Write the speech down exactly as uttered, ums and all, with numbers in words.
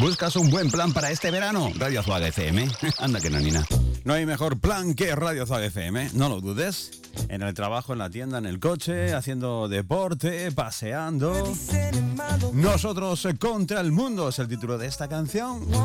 ¿Buscas un buen plan para este verano? Radio Zuaga F M. Anda que no, Nina. No hay mejor plan que Radio Zuaga F M, no lo dudes. En el trabajo, en la tienda, en el coche, haciendo deporte, paseando. Nosotros contra el mundo es el título de esta canción.